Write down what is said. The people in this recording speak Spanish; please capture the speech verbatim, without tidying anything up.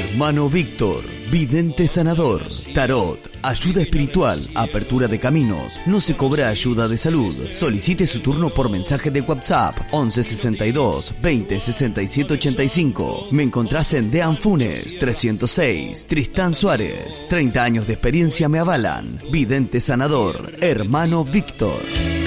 Hermano Víctor, vidente sanador, tarot, ayuda espiritual, apertura de caminos, no se cobra ayuda de salud. Solicite su turno por mensaje de WhatsApp once sesenta y dos veinte sesenta y siete ochenta y cinco. Me encontrás en Dean Funes trescientos seis, Tristán Suárez. treinta años de experiencia me avalan. Vidente sanador, Hermano Víctor.